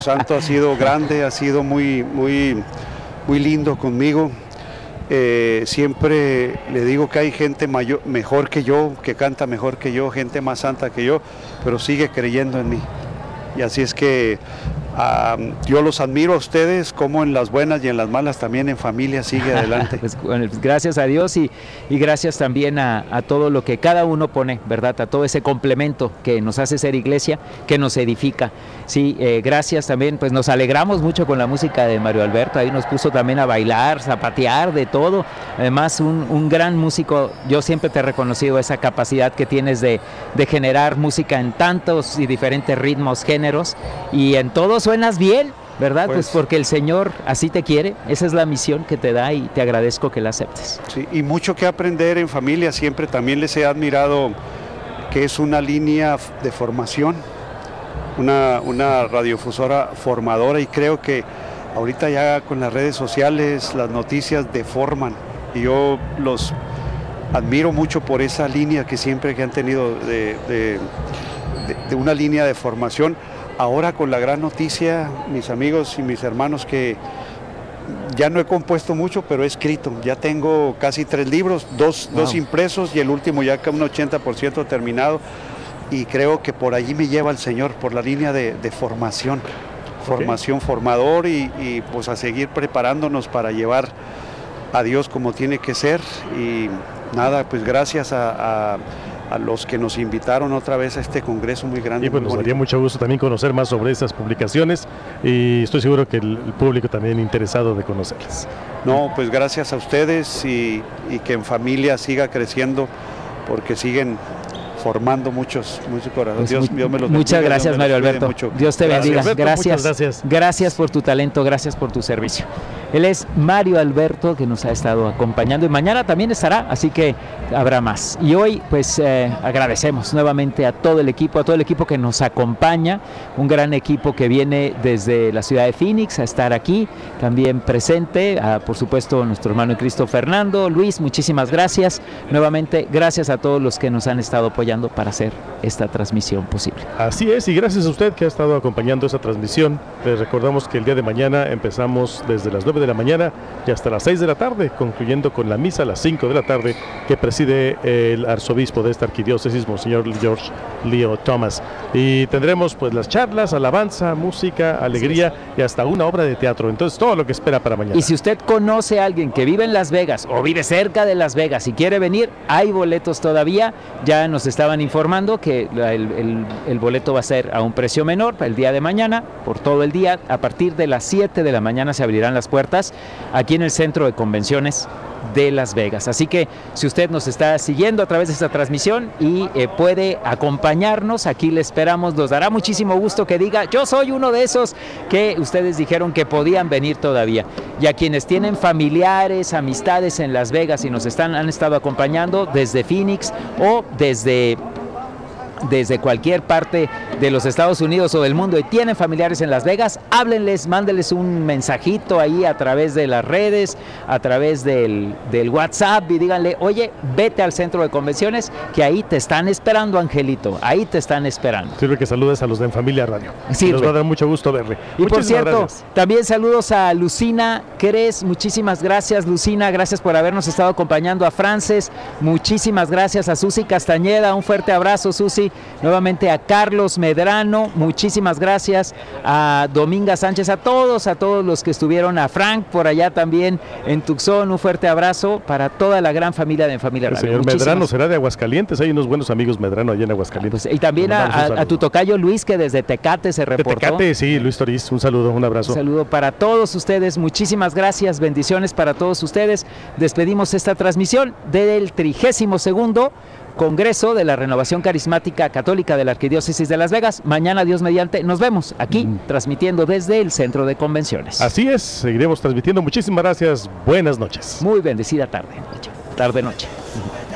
Santo ha sido grande, ha sido muy lindo conmigo. Siempre le digo que hay gente mejor que yo, que canta mejor que yo, gente más santa que yo, pero sigue creyendo en mí. Y así es que yo los admiro a ustedes, como en las buenas y en las malas también en familia sigue adelante. Pues, bueno, gracias a Dios y gracias también a todo lo que cada uno pone, ¿verdad? A todo ese complemento que nos hace ser iglesia, que nos edifica. Sí, gracias también, pues nos alegramos mucho con la música de Mario Alberto, ahí nos puso también a bailar, zapatear, de todo. Además, un gran músico. Yo siempre te he reconocido esa capacidad que tienes de generar música en tantos y diferentes ritmos, géneros, y en todos suenas bien, ¿verdad? Pues porque el Señor así te quiere, esa es la misión que te da y te agradezco que la aceptes. Sí, y mucho que aprender en familia, siempre también les he admirado que es una línea de formación, una radiodifusora formadora, y creo que ahorita ya con las redes sociales las noticias deforman, y yo los admiro mucho por esa línea que siempre que han tenido de una línea de formación. Ahora con la gran noticia, mis amigos y mis hermanos, que ya no he compuesto mucho, pero he escrito. Ya tengo casi 3 libros, dos impresos y el último ya un 80% terminado. Y creo que por allí me lleva el Señor, por la línea de formación. Formación, formador y pues a seguir preparándonos para llevar a Dios como tiene que ser. Y nada, pues gracias a los que nos invitaron otra vez a este congreso muy grande. Y pues nos daría mucho gusto también conocer más sobre esas publicaciones, y estoy seguro que el público también interesado de conocerlas. No, pues gracias a ustedes y que en familia siga creciendo, porque siguen formando muchos corazones. Pues Dios me los bendiga. Muchas gracias, Mario Alberto. Mucho. Dios te bendiga. Alberto, gracias. Gracias por tu talento, gracias por tu servicio. Él es Mario Alberto, que nos ha estado acompañando, y mañana también estará, así que habrá más. Y hoy pues agradecemos nuevamente a todo el equipo que nos acompaña, un gran equipo que viene desde la ciudad de Phoenix a estar aquí, también presente, por supuesto nuestro hermano en Cristo Fernando, Luis, muchísimas gracias. Nuevamente, gracias a todos los que nos han estado apoyando para hacer esta transmisión posible. Así es, y gracias a usted que ha estado acompañando esta transmisión. Les recordamos que el día de mañana empezamos desde las 9 de la mañana y hasta las 6 de la tarde, concluyendo con la misa a las 5 de la tarde que preside el arzobispo de esta arquidiócesis, Monseñor George Leo Thomas. Y tendremos pues las charlas, alabanza, música, alegría y hasta una obra de teatro. Entonces todo lo que espera para mañana. Y si usted conoce a alguien que vive en Las Vegas o vive cerca de Las Vegas y quiere venir, hay boletos todavía. Ya nos estaban informando que el boleto va a ser a un precio menor el día de mañana, por todo el día. A partir de las 7 de la mañana se abrirán las puertas aquí en el Centro de Convenciones de Las Vegas. Así que si usted nos está siguiendo a través de esta transmisión y puede acompañarnos, aquí le esperamos. Nos dará muchísimo gusto que diga: yo soy uno de esos que ustedes dijeron que podían venir todavía. Y a quienes tienen familiares, amistades en Las Vegas y nos han estado acompañando desde Phoenix o desde cualquier parte de los Estados Unidos o del mundo y tienen familiares en Las Vegas, háblenles, mándenles un mensajito ahí a través de las redes, a través del WhatsApp, y díganle: oye, vete al Centro de Convenciones, que ahí te están esperando, Angelito, ahí te están esperando. Sirve que saludes a los de En Familia Radio. Nos va a dar mucho gusto verle. Y por cierto, también saludos a Lucina Cres, muchísimas gracias, Lucina, gracias por habernos estado acompañando. A Frances, muchísimas gracias. A Susi Castañeda, un fuerte abrazo, Susi. Nuevamente a Carlos Medrano, muchísimas gracias. A Dominga Sánchez, a todos los que estuvieron, a Frank por allá también en Tucson, un fuerte abrazo para toda la gran familia de En Familia Radio. El señor Medrano será de Aguascalientes, hay unos buenos amigos Medrano allá en Aguascalientes. Pues, y también a tu tocayo Luis, que desde Tecate se reportó. De Tecate, sí, Luis Toriz, un saludo, un abrazo. Un saludo para todos ustedes, muchísimas gracias, bendiciones para todos ustedes. Despedimos esta transmisión del 32º Congreso de la Renovación Carismática Católica de la Arquidiócesis de Las Vegas. Mañana, Dios mediante, nos vemos aquí transmitiendo desde el Centro de Convenciones. Así es, seguiremos transmitiendo. Muchísimas gracias, buenas noches. Muy bendecida tarde-noche.